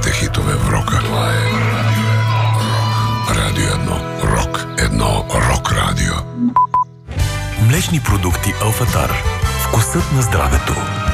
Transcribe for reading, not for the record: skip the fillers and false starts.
най-големите хитове в рока. Това е Радио 1. Рок 1. Рок радио. Млечни продукти Алфатар. Вкусът на здравето.